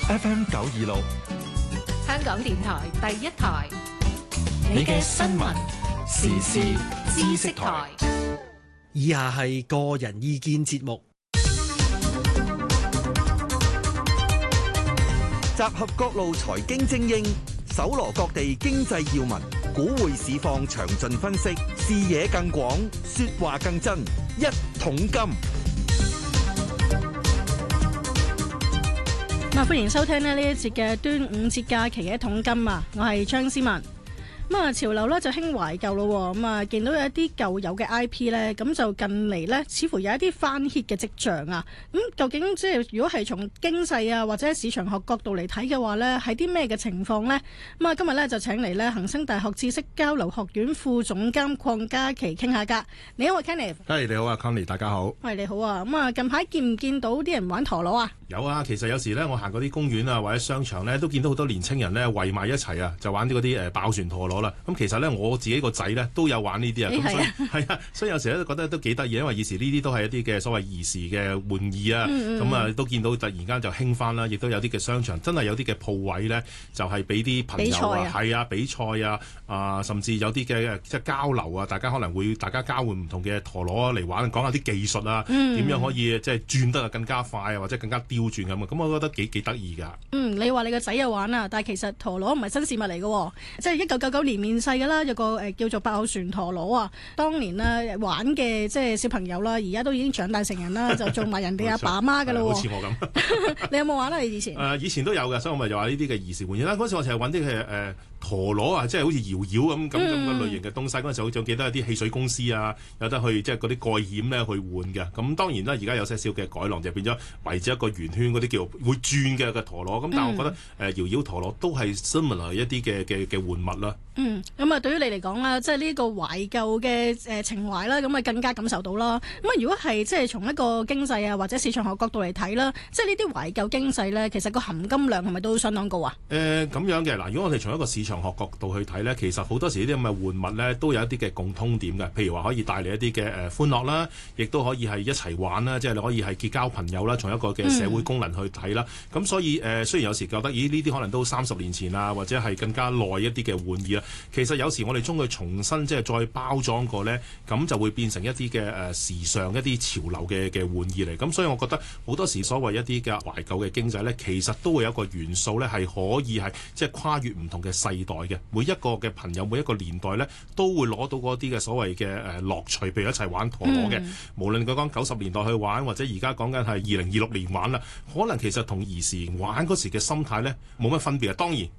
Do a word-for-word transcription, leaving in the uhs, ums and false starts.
F M 九二六， 香港電台第一台， 你嘅新聞時事知識台。 以下係個人意見節目， 集合各路財經精英，搜羅各地經濟要聞，股匯市況詳盡分析，視野更廣，說話更真。一桶金。 咁啊，歡迎收聽咧呢一節嘅端午節假期嘅一桶金啊！我係張思文。咁啊，潮流咧就興懷舊咯，咁啊見到有一啲舊有嘅 I P 咧，咁就近嚟咧似乎有一啲翻 hit 嘅跡象啊！咁究竟即係如果係從經濟啊或者市場學角度嚟睇嘅話咧，係啲咩嘅情況呢？咁啊今日咧就請嚟咧恒生大學知識交流學院副總監鄺嘉祺傾下偈。你好啊 Kenneth。 係、hey, 你好啊 Connie， 大家好。 喂，你好啊！咁啊近排見唔見到啲人玩陀螺啊？ 有啊，其實有時咧我行嗰啲公園啊或者商場咧，都見到好多年青人咧圍埋一齊啊，就玩啲嗰啲誒爆旋陀螺啦。咁其實咧我自己個仔咧都有玩呢啲啊，咁、欸、所以係啊，所以有時咧都覺得都幾得意，因為以時呢啲都係一啲嘅所謂兒時嘅玩意啊，咁、嗯、啊、嗯、都見到突然間就興翻啦，亦都有啲嘅商場真係有啲嘅鋪位咧，就係俾啲朋友啊，係啊比賽啊，啊甚至有啲嘅即係交流啊，大家可能會大家交換唔同嘅陀螺嚟玩，講下啲技術啊，點、嗯、樣可以即係轉得更加快啊，或者更加刁轉咁啊，咁我覺得幾幾得意㗎。 嗯，你話你個仔有玩啊，但係其實陀螺唔係新事物嚟嘅，即係一九九九年面世㗎啦，有個誒、呃、叫做爆旋陀螺啊，當年咧玩嘅即係小朋友啦，而家都已經長大成人啦，就做埋人哋阿爸阿媽㗎啦。 好似我咁。 你有冇玩啊？你以前？誒、 呃，以前都有嘅，所以我咪就話呢啲嘅兒時玩意啦。嗰時我成日揾啲嘅誒陀螺啊，即係好似搖搖咁咁咁嘅類型嘅東西。嗰陣時我仲記得有啲汽水公司啊，有得去即係嗰啲蓋險咧去換嘅。咁當然啦，而家有些少嘅改良，就變咗圍住一個圓圈嗰啲叫會轉嘅嘅陀螺。咁但係我覺得誒、嗯呃、搖搖陀螺都係 similar 一啲嘅嘅嘅玩物啦。 嗯，咁啊對於你嚟講啦，即係呢個懷舊嘅誒情懷啦，咁啊更加感受到啦。咁啊如果係即係從一個經濟啊或者市場學角度嚟睇啦，即係呢啲懷舊經濟咧，其實個含金量係咪都相當高啊？誒、 呃、咁樣嘅嗱，如果我哋從一個市場學角度去睇咧，其實好多時呢啲咁嘅玩物咧都有一啲嘅共通點嘅，譬如話可以帶嚟一啲嘅誒歡樂啦，亦都可以係一齊玩啦，即係你可以係結交朋友啦，從一個嘅社會功能去睇啦。咁、嗯、所以誒、呃、雖然有時覺得咦呢啲可能都三十年前啊，或者係更加耐一啲嘅玩意啦，其實有時我哋將佢重新即係再包裝過咧，咁就會變成一啲嘅誒時尚一啲潮流嘅嘅玩意嚟。咁所以我覺得好多時所謂一啲嘅懷舊嘅經濟咧，其實都會有一個元素咧係可以係即係跨越唔同嘅世代嘅，每一個嘅朋友每一個年代咧都會攞到嗰啲嘅所謂嘅誒樂趣，譬如一齊玩陀螺嘅、嗯，無論佢講九十年代去玩，或者而家講緊係二零二六年玩啦，可能其實同兒時玩嗰時嘅心態咧冇乜分別啊。當然